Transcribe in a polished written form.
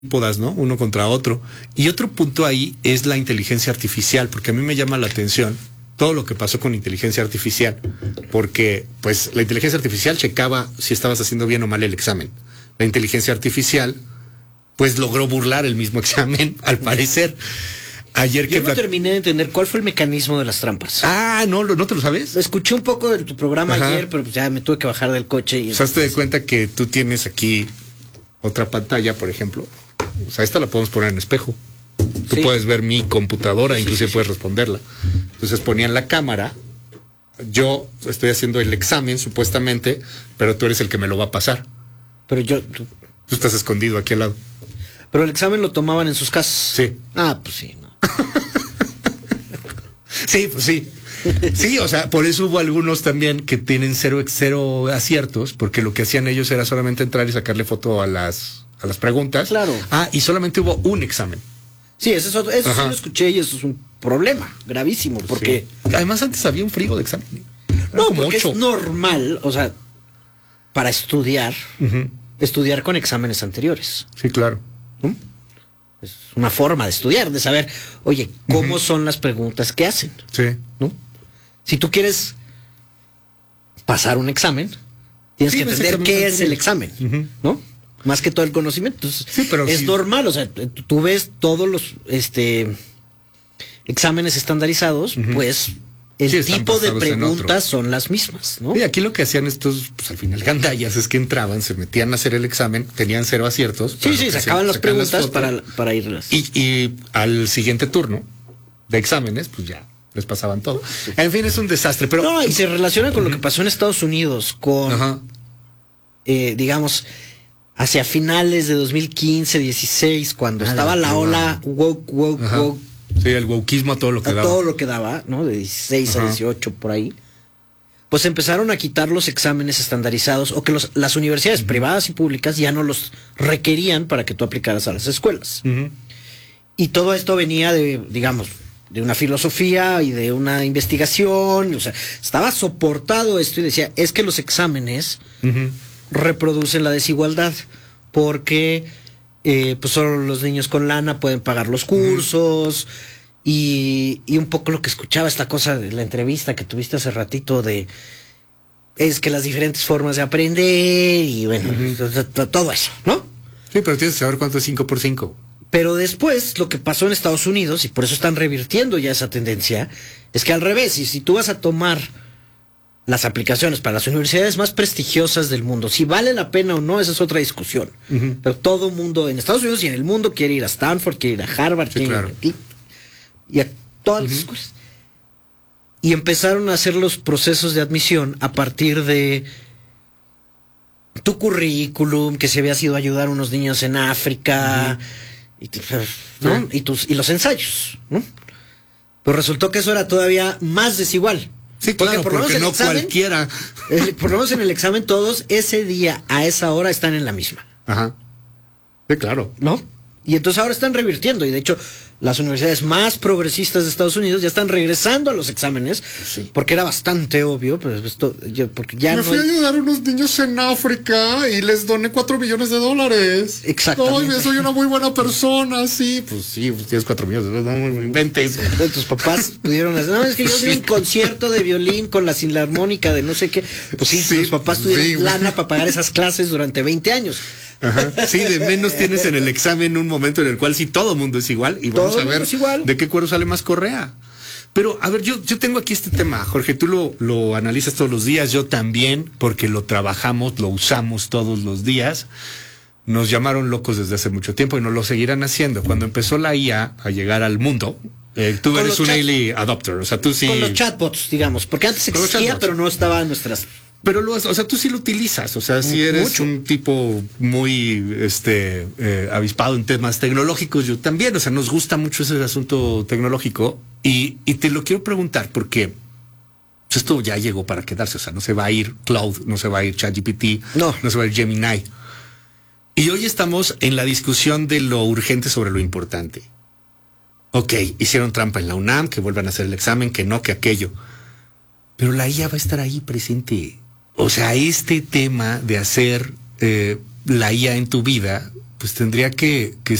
podas, ¿no? Uno contra otro. Y otro punto ahí es la inteligencia artificial, porque a mí me llama la atención todo lo que pasó con inteligencia artificial, porque pues la inteligencia artificial checaba si estabas haciendo bien o mal el examen. La inteligencia artificial pues logró burlar el mismo examen, al parecer. Ayer Yo no terminé de entender cuál fue el mecanismo de las trampas. Ah, ¿no te lo sabes? Escuché un poco de tu programa Ajá. ayer, pero pues ya me tuve que bajar del coche. Y O sea, te das cuenta que tú tienes aquí otra pantalla, por ejemplo. O sea, esta la podemos poner en espejo. Tú Sí. puedes ver mi computadora, Sí, inclusive sí. puedes responderla. Entonces ponían la cámara, yo estoy haciendo el examen supuestamente, pero tú eres el que me lo va a pasar. Pero Tú estás escondido aquí al lado. pero el examen lo tomaban en sus casas. Sí. Ah, pues sí, no. Sí, pues sí. Sí, o sea, por eso hubo algunos también que tienen cero aciertos, porque lo que hacían ellos era solamente entrar y sacarle foto a las preguntas. Claro. Ah, y solamente hubo un examen. Sí, eso sí Ajá. lo escuché y eso es un problema gravísimo, porque Sí. Además, antes había un frigo de examen. no, como porque 8. es normal, o sea, para estudiar, Ujú. estudiar con exámenes anteriores. Sí, claro. ¿No? Es una forma de estudiar, de saber, oye, cómo son las preguntas que hacen, Sí. ¿no? Si tú quieres pasar un examen, tienes Sí, que ves entender examen qué es anterior. el examen, Ujú. ¿no? Más que todo el conocimiento. Entonces, Sí, pero es sí. normal, o sea, tú ves todos los exámenes estandarizados, pues el Sí, están tipo de basados en preguntas son las mismas, ¿no? Y aquí lo que hacían estos, pues al final gandallas, es que entraban, se metían a hacer el examen, tenían 0 aciertos. pero Sí, lo que sacaban las sacaban preguntas fotos, para irlas. y al siguiente turno de exámenes, pues ya les pasaban todo. En fin, es un desastre, pero... No, y se relaciona con lo que pasó en Estados Unidos, con, Ajá. digamos, hacia finales de 2015, 16, cuando estaba la ola woke, Ajá. Sí, el wokismo a todo lo que a daba. todo lo que daba, ¿no? De 16 a Ajá. 18 por ahí. Pues empezaron a quitar los exámenes estandarizados o que las universidades privadas y públicas ya no los requerían para que tú aplicaras a las escuelas. Ujú. Y todo esto venía de, digamos, de una filosofía y de una investigación. O sea, estaba soportado esto y decía, es que los exámenes Ujú. reproducen la desigualdad porque pues solo los niños con lana pueden pagar los cursos y un poco lo que escuchaba esta cosa de la entrevista que tuviste hace ratito de es que las diferentes formas de aprender y bueno, todo eso, ¿no? Sí, pero tienes que saber cuánto es 5 por 5. Pero después lo que pasó en Estados Unidos, y por eso están revirtiendo ya esa tendencia, es que al revés, y si tú vas a tomar las aplicaciones para las universidades más prestigiosas del mundo, si vale la pena o no, esa es otra discusión. Ujú. Pero todo mundo en Estados Unidos y en el mundo quiere ir a Stanford, quiere ir a Harvard, Sí, quiere claro. ir aquí, y a todas las escuelas. Y empezaron a hacer los procesos de admisión a partir de tu currículum, que si habías ido a ayudar a unos niños en África, ¿no? Y los ensayos, ¿no? Pero resultó que eso era todavía más desigual. Sí, claro, por lo porque menos no el examen, cualquiera. por lo menos en el examen todos ese día, a esa hora, están en la misma, Ajá. Sí, claro. ¿no? Y entonces ahora están revirtiendo, y de hecho las universidades más progresistas de Estados Unidos ya están regresando a los exámenes, porque era bastante obvio, pues porque ya Me no fui a hay- ayudar a unos niños en África y les doné $4 millones. Exactamente. Ay, soy una muy buena persona, sí. Pues sí, pues tienes $4 millones, no me inventes. Entonces, tus papás pudieron hacer, no, es que yo di un concierto de violín con la filarmónica de no sé qué. Pues sí, Sí, tus papás tuvieron sí. lana para pagar esas clases durante 20 años. Ajá. Sí, de menos tienes en el examen un momento en el cual sí todo mundo es igual y vamos Todo a mundo ver es igual. de qué cuero sale más correa. Pero, a ver, yo tengo aquí este tema, Jorge, tú lo analizas todos los días, yo también, porque lo trabajamos, lo usamos todos los días. Nos llamaron locos desde hace mucho tiempo y nos lo seguirán haciendo. Cuando empezó la IA a llegar al mundo, tú Con eres los un chat- early adopter, o sea, tú sí... Con los chatbots, digamos, porque antes Con los existía, chatbots. pero no estaba en nuestras... Pero o sea, tú sí lo utilizas, o sea, si eres Mucho. un tipo muy avispado en temas tecnológicos, yo también, o sea, nos gusta mucho ese asunto tecnológico y te lo quiero preguntar porque pues, esto ya llegó para quedarse, o sea, no se va a ir Cloud, no se va a ir ChatGPT, No. se va a ir Gemini. Y hoy estamos en la discusión de lo urgente sobre lo importante. Ok, hicieron trampa en la UNAM, que vuelvan a hacer el examen, que no, que aquello. Pero la IA va a estar ahí presente. O sea, este tema de hacer la IA en tu vida pues tendría que